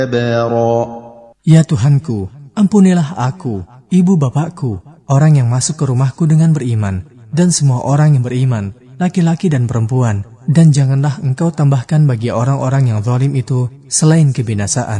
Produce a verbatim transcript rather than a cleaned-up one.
Ya Tuhanku, ampunilah aku, ibu bapakku, orang yang masuk ke rumahku dengan beriman, dan semua orang yang beriman, laki-laki dan perempuan, dan janganlah Engkau tambahkan bagi orang-orang yang zalim itu selain kebinasaan.